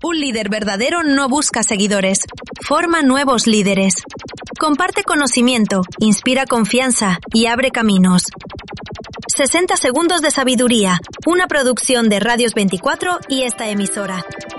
Un líder verdadero no busca seguidores, forma nuevos líderes. Comparte conocimiento, inspira confianza y abre caminos. 60 segundos de sabiduría, una producción de Radios 24 y esta emisora.